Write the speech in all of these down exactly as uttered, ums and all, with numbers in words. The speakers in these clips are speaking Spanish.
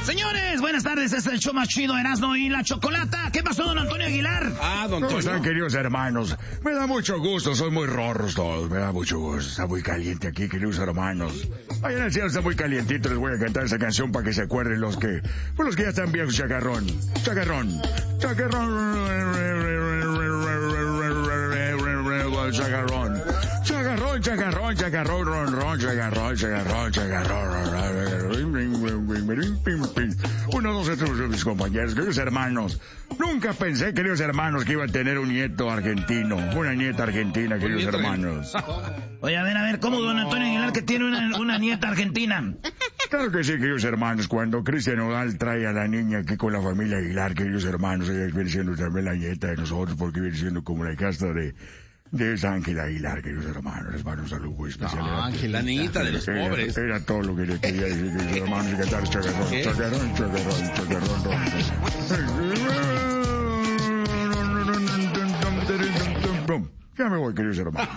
Señores, buenas tardes, este es el show más chido, Erasmo y la Chocolata. ¿Qué pasó, don Antonio Aguilar? Ah, don Antonio. ¿Cómo están, queridos hermanos? Me da mucho gusto, son muy rorros todos, me da mucho gusto. Está muy caliente aquí, queridos hermanos. Allá en el cielo está muy calientito, les voy a cantar esa canción para que se acuerden los que, pues los que ya están viejos, chacarrón, chacarrón, chacarrón, chacarrón. Chacarrón, chacarrón, chacarrón, ron, ron, chacarrón, chacarrón, chacarrón. Uno, dos, tres, mis compañeros, queridos hermanos. Nunca pensé, queridos hermanos, que iba a tener un nieto argentino, una nieta argentina, queridos hermanos. Oye, a ver, a ver, ¿cómo don Antonio Aguilar que tiene una, una nieta argentina? Claro que sí, queridos hermanos. Cuando Cristian Nodal trae a la niña aquí con la familia Aguilar, queridos hermanos, ella viene siendo también la nieta de nosotros, porque viene siendo como la casta de... de esa Ángela Aguilar, queridos hermanos, les mando un saludo muy especial. No, Ángela, la niñita de los era, pobres. Era todo lo que le quería decir, queridos hermanos, y cantar chacarrón, chacarrón, chacarrón, chacarrón, chacarrón. Ya me voy, queridos hermanos.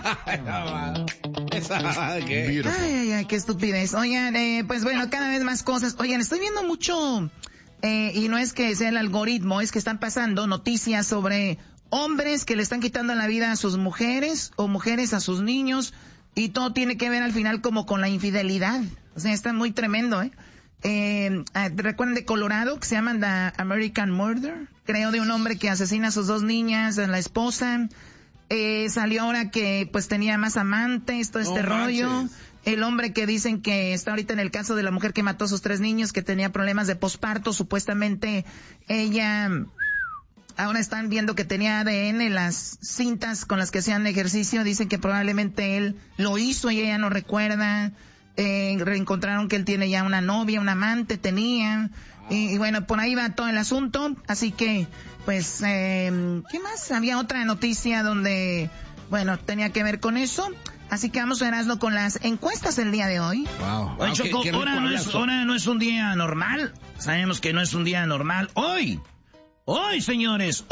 Ay, ay, ay, qué estupidez. Oigan, eh, pues bueno, cada vez más cosas. Oigan, estoy viendo mucho, eh, y no es que sea el algoritmo, es que están pasando noticias sobre hombres que le están quitando la vida a sus mujeres o mujeres a sus niños, y todo tiene que ver al final como con la infidelidad. O sea, está muy tremendo, ¿eh? Eh, ¿recuerdan de Colorado, que se llaman The American Murder? Creo, de un hombre que asesina a sus dos niñas, a la esposa. Eh, salió ahora que pues tenía más amantes, todo este no rollo. Manches. El hombre que dicen que está ahorita en el caso de la mujer que mató a sus tres niños, que tenía problemas de posparto, supuestamente ella... Ahora están viendo que tenía A D N en las cintas con las que hacían ejercicio. Dicen que probablemente él lo hizo y ella no recuerda. Eh, reencontraron que él tiene ya una novia, un amante, tenía. Y, y bueno, por ahí va todo el asunto. Así que, pues, eh, ¿qué más? Había otra noticia donde, bueno, tenía que ver con eso. Así que vamos a verlo con las encuestas el día de hoy. Wow. Oye, Choco, ahora no es, ahora no es un día normal. Sabemos que no es un día normal. Hoy. Hoy, señores,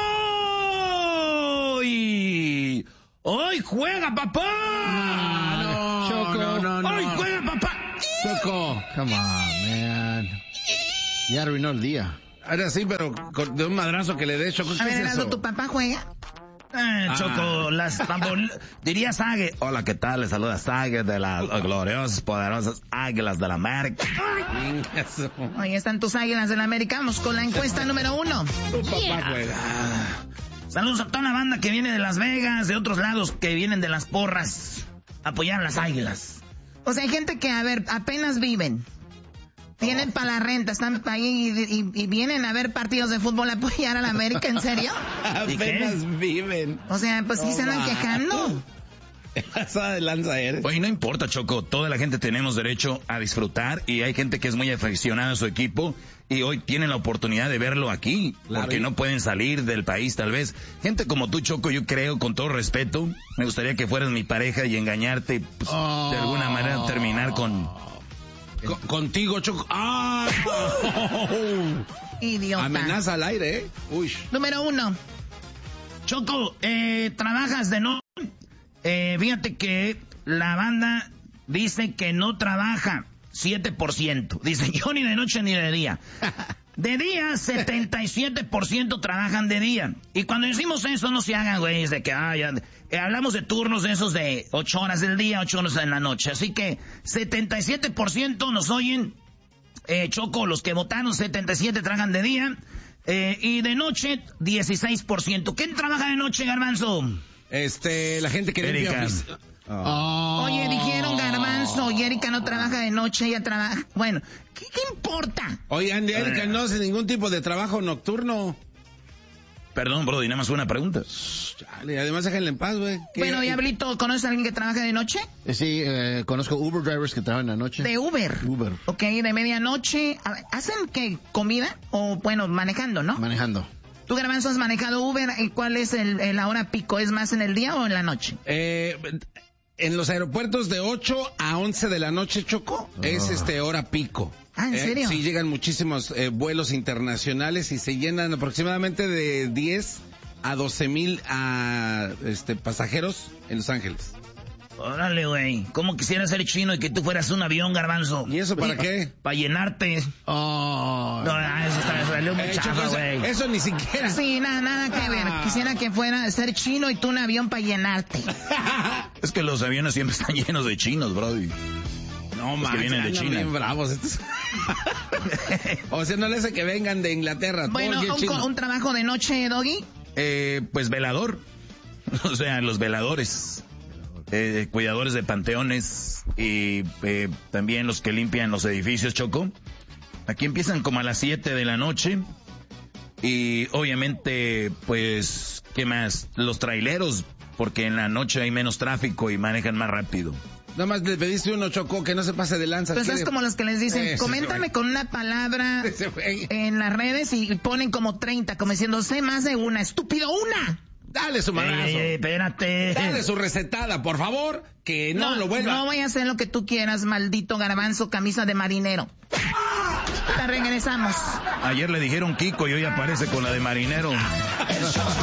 hoy, hoy juega papá. No, Choco, no, no, no. Hoy juega papá. Choco, come on, man. Ya arruinó el día. Ahora sí, pero con, de un madrazo que le dé, Choco, ¿qué a ver, es eso? ¿tu papá juega? Eh, Choco, ah. las tambor... diría Sague. Hola, ¿qué tal? Les saluda Sague de las gloriosas, poderosas Águilas de la América. Ahí están tus Águilas de la América. Vamos con la encuesta número uno. Tu papá yeah. juega. Saludos a toda la banda que viene de Las Vegas, de otros lados que vienen de las porras, a apoyar a las Águilas. O sea, hay gente que, a ver, apenas viven. Tienen para la renta, están ahí y, y, y vienen a ver partidos de fútbol a apoyar a la América, ¿en serio? Apenas viven. O sea, pues sí no se andan quejando. Esa de lanza eres. Oye, no importa, Choco, toda la gente tenemos derecho a disfrutar y hay gente que es muy aficionada a su equipo y hoy tienen la oportunidad de verlo aquí, claro, porque no pueden salir del país tal vez. Gente como tú, Choco, yo creo, con todo respeto, me gustaría que fueras mi pareja y engañarte, pues, oh. de alguna manera terminar con... Con, contigo, Choco. ¡Ah! Idiota. Amenaza al aire, ¿eh? Uy. Número uno. Choco, eh, trabajas de no... Eh, fíjate que la banda dice que no trabaja siete por ciento. Dice, yo ni de noche ni de día. De día, setenta y siete por ciento trabajan de día. Y cuando decimos eso, no se hagan, güey, de que, ah, ya, eh, hablamos de turnos de esos de ocho horas del día, ocho horas en la noche. Así que, setenta y siete por ciento nos oyen, eh, Choco, los que votaron, setenta y siete por ciento trabajan de día, eh, y de noche, dieciséis por ciento. ¿Quién trabaja de noche, Garbanzo? Este, la gente que limpia. Oh. Oye, dijeron Garbanzo y Erika no trabaja de noche, ella trabaja... Bueno, ¿qué, qué importa? Oye, Andy, Erika no hace ningún tipo de trabajo nocturno. Perdón, bro, y nada más una pregunta. Chale, además déjenle en paz, güey. Bueno, Diablito, ¿conoces a alguien que trabaja de noche? Eh, sí, eh, conozco Uber drivers que trabajan de noche. ¿De Uber? Uber. Ok, de medianoche. A ver, ¿hacen qué? ¿Comida? O, bueno, manejando, ¿no? Manejando. ¿Tú, Garbanzo, has manejado Uber? ¿Y cuál es el, el la hora pico? ¿Es más en el día o en la noche? Eh... En los aeropuertos de ocho a once de la noche, Choco, oh. es este hora pico. Ah, ¿en serio? Eh, sí, llegan muchísimos eh, vuelos internacionales y se llenan aproximadamente de diez a doce mil a, este, pasajeros en Los Ángeles. Órale, güey. ¿Cómo quisiera ser chino y que tú fueras un avión, Garbanzo? ¿Y eso para qué? Para llenarte. Oh. No, eso está, salió muy Eh, chafa, Choco, güey. eso, eso ni siquiera. Sí, nada, nada que ver. Ah. Quisiera que fuera ser chino y tú un avión para llenarte. Es que los aviones siempre están llenos de chinos, brody. No, Los que man, vienen de andan China. bien bravos estos. O sea, no le hace que vengan de Inglaterra. Bueno, todo bien un, chino. un trabajo de noche, Doggy. Eh, pues velador. O sea, los veladores. Eh, cuidadores de panteones y eh, también los que limpian los edificios, Choco. Aquí empiezan como a las siete de la noche y obviamente, pues, ¿qué más? Los traileros, porque en la noche hay menos tráfico y manejan más rápido. Nada más le pediste uno, Chocó, que no se pase de lanza. Pues es ¿Quiere? como los que les dicen, Ese coméntame güey. con una palabra Ese güey. en las redes y ponen como treinta, como diciendo, sé más de una, estúpido, una. Dale su madrazo. Ey, ey, espérate. Dale su recetada, por favor, que no, lo vuelva. No voy a hacer lo que tú quieras, maldito Garbanzo, camisa de marinero. Te regresamos. Ayer le dijeron Kiko y hoy aparece con la de marinero.